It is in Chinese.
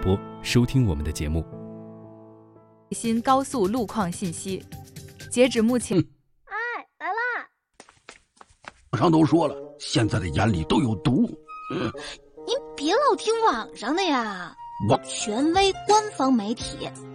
播，收听我们的节目。 新高速路况信息，截止目前， 来啦！ 网上都说了，现在的眼里都有毒。 您别老听网上的呀，权威官方媒体